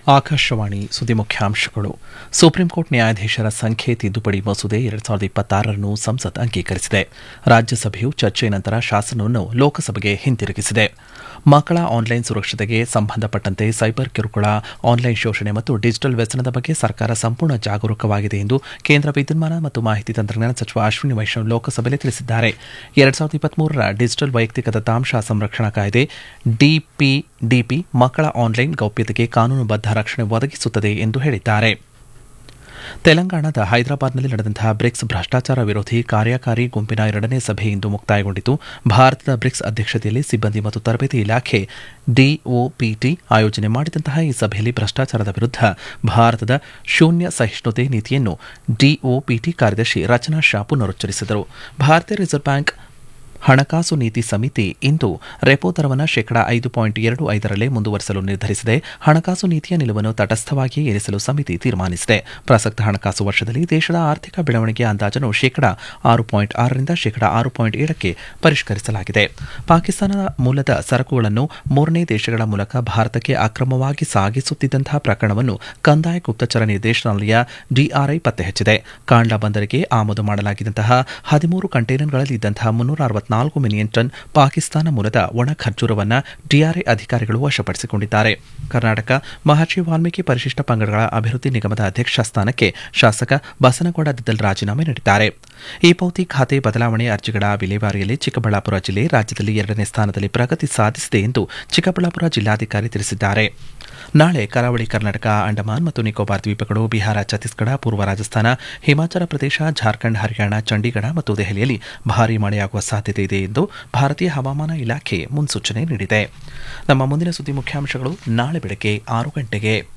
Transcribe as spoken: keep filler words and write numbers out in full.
ಆಕಾಶವಾಣಿ ಸುದ್ದಿ ಮುಖ್ಯಾಂಶಗಳು. Supreme court ನ್ಯಾಯಾಧೀಶರ ಸಂಖ್ಯೆ ತಿದ್ದುಪಡಿ ಮಸೂದೆ ಎರಡು ಸಾವಿರದ ಇಪ್ಪತ್ತಾರನ್ನು ಸಂಸತ್ ಅಂಗೀಕರಿಸಿದೆ. ರಾಜ್ಯಸಭೆಯು ಚರ್ಚೆ ನಂತರ ಶಾಸನವನ್ನು ಲೋಕಸಭೆಗೆ ಹಿಂತಿರುಗಿಸಿದೆ. ಮಕ್ಕಳ ಆನ್ಲೈನ್ ಸುರಕ್ಷತೆಗೆ ಸಂಬಂಧಪಟ್ಟಂತೆ ಸೈಬರ್ ಕಿರುಕುಳ, ಆನ್ಲೈನ್ ಶೋಷಣೆ ಮತ್ತು ಡಿಜಿಟಲ್ ವ್ಯಸನದ ಬಗ್ಗೆ ಸರ್ಕಾರ ಸಂಪೂರ್ಣ ಜಾಗರೂಕವಾಗಿದೆ ಎಂದು ಕೇಂದ್ರ ವಿದ್ಯುನ್ಮಾನ ಮತ್ತು ಮಾಹಿತಿ ತಂತ್ರಜ್ಞಾನ ಸಚಿವ ಅಶ್ವಿನಿ ವೈಷ್ಣವ್ ಲೋಕಸಭೆಯಲ್ಲಿ ತಿಳಿಸಿದ್ದಾರೆ. ಎರಡು ಸಾವಿರದ ಇಪ್ಪತ್ಮೂರರ ಡಿಜಿಟಲ್ ವೈಯಕ್ತಿಕ ದತ್ತಾಂಶ ಸಂರಕ್ಷಣಾ ಕಾಯ್ದೆ ಡಿಪಿಡಿಪಿ ಮಕ್ಕಳ ಆನ್ಲೈನ್ ಗೌಪ್ಯತೆಗೆ ಕಾನೂನುಬದ್ಧ ರಕ್ಷಣೆ ಒದಗಿಸುತ್ತದೆ ಎಂದು ಹೇಳಿದ್ದಾರೆ. ತೆಲಂಗಾಣದ ಹೈದರಾಬಾದ್ನಲ್ಲಿ ನಡೆದಂತಹ ಬ್ರಿಕ್ಸ್ ಭ್ರಷ್ಟಾಚಾರ ವಿರೋಧಿ ಕಾರ್ಯಕಾರಿ ಗುಂಪಿನ ಎರಡನೇ ಸಭೆ ಇಂದು ಮುಕ್ತಾಯಗೊಂಡಿತು. ಭಾರತದ ಬ್ರಿಕ್ಸ್ ಅಧ್ಯಕ್ಷತೆಯಲ್ಲಿ ಸಿಬ್ಬಂದಿ ಮತ್ತು ತರಬೇತಿ ಇಲಾಖೆ ಡಿಒಪಿಟಿ ಆಯೋಜನೆ ಮಾಡಿದಂತಹ ಈ ಸಭೆಯಲ್ಲಿ ಭ್ರಷ್ಟಾಚಾರದ ವಿರುದ್ಧ ಭಾರತದ ಶೂನ್ಯ ಸಹಿಷ್ಣುತೆ ನೀತಿಯನ್ನು ಡಿಒಪಿಟಿ ಕಾರ್ಯದರ್ಶಿ ರಚನಾ ಶಾ ಪುನರುಚ್ಚರಿಸಿದರು. ಭಾರತೀಯ ರಿಸರ್ವ್ ಬ್ಯಾಂಕ್ ಹಣಕಾಸು ನೀತಿ ಸಮಿತಿ ಇಂದು ರೆಪೋ ದರವನ್ನು ಶೇಕಡಾ ಐದು ಪಾಯಿಂಟ್ ಎರಡು ಐದರಲ್ಲೇ ಮುಂದುವರಿಸಲು ನಿರ್ಧರಿಸಿದೆ. ಹಣಕಾಸು ನೀತಿಯ ನಿಲುವನ್ನು ತಟಸ್ಥವಾಗಿಯೇ ಇರಿಸಲು ಸಮಿತಿ ತೀರ್ಮಾನಿಸಿದೆ. ಪ್ರಸಕ್ತ ಹಣಕಾಸು ವರ್ಷದಲ್ಲಿ ದೇಶದ ಆರ್ಥಿಕ ಬೆಳವಣಿಗೆಯ ಅಂದಾಜನ್ನು ಶೇಕಡಾ ಆರು ಪಾಯಿಂಟ್ ಆರರಿಂದ ಶೇಕಡಾ ಆರು ಪಾಯಿಂಟ್ ಏಳಕ್ಕೆ ಪರಿಷ್ಕರಿಸಲಾಗಿದೆ. ಪಾಕಿಸ್ತಾನ ಮೂಲದ ಸರಕುಗಳನ್ನು ಮೂರನೇ ದೇಶಗಳ ಮೂಲಕ ಭಾರತಕ್ಕೆ ಅಕ್ರಮವಾಗಿ ಸಾಗಿಸುತ್ತಿದ್ದಂತಹ ಪ್ರಕರಣವನ್ನು ಕಂದಾಯ ಗುಪ್ತಚರ ನಿರ್ದೇಶನಾಲಯ ಡಿಆರ್ಐ ಪತ್ತೆ ಹಚ್ಚಿದೆ. ಕಾಂಡ್ಲಾ ಬಂದರಿಗೆ ಆಮದು ಮಾಡಲಾಗಿದ್ದಂತಹ ಹದಿಮೂರು ಕಂಟೈನರ್ಗಳಲ್ಲಿ ಇದ್ದಂತಹ ಮುನ್ನೂರ ಅರವತ್ನಾಲ್ಕು ಮಿಲಿಯನ್ ಟನ್ ಪಾಕಿಸ್ತಾನ ಮೂಲದ ಒಣ ಖರ್ಜೂರವನ್ನು ಡಿಆರ್ಐ ಅಧಿಕಾರಿಗಳು ವಶಪಡಿಸಿಕೊಂಡಿದ್ದಾರೆ. ಕರ್ನಾಟಕ ಮಹರ್ಷಿ ವಾಲ್ಮೀಕಿ ಪರಿಶಿಷ್ಟ ಪಂಗಡಗಳ ಅಭಿವೃದ್ಧಿ ನಿಗಮದ ಅಧ್ಯಕ್ಷ ಸ್ಥಾನಕ್ಕೆ ಶಾಸಕ ಬಸನಗೌಡ ದಿದ್ದಲ್ ರಾಜೀನಾಮೆ ನೀಡಿದ್ದಾರೆ. ಈ ಪೌತಿ ಖಾತೆ ಬದಲಾವಣೆ ಅರ್ಜಿಗಳ ವಿಲೇವಾರಿಯಲ್ಲಿ ಚಿಕ್ಕಬಳ್ಳಾಪುರ ಜಿಲ್ಲೆ ರಾಜ್ಯದಲ್ಲಿ ಎರಡನೇ ಸ್ಥಾನದಲ್ಲಿ ಪ್ರಗತಿ ಸಾಧಿಸಿದೆ ಎಂದು ಚಿಕ್ಕಬಳ್ಳಾಪುರ ಜಿಲ್ಲಾಧಿಕಾರಿ ತಿಳಿಸಿದ್ದಾರೆ. ನಾಳೆ ಕರಾವಳಿ ಕರ್ನಾಟಕ, ಅಂಡಮಾನ್ ಮತ್ತು ನಿಕೋಬಾರ್ ದ್ವೀಪಗಳು, ಬಿಹಾರ, ಛತ್ತೀಸ್ಗಢ, ಪೂರ್ವ ರಾಜಸ್ಥಾನ, ಹಿಮಾಚಲ ಪ್ರದೇಶ, ಜಾರ್ಖಂಡ್, ಹರಿಯಾಣ, ಚಂಡೀಗಢ ಮತ್ತು ದೆಹಲಿಯಲ್ಲಿ ಭಾರೀ ಮಳೆಯಾಗುವ ಸಾಧ್ಯತೆ ಇದೆ ಎಂದು ಭಾರತೀಯ ಹವಾಮಾನ ಇಲಾಖೆ ಮುನ್ಸೂಚನೆ ನೀಡಿದೆ. ನಮ್ಮ ಮುಂದಿನ ಸುದ್ದಿ ಮುಖ್ಯಾಂಶಗಳು ನಾಳೆ ಬೆಳಗ್ಗೆ ಆರು ಗಂಟೆಗೆ.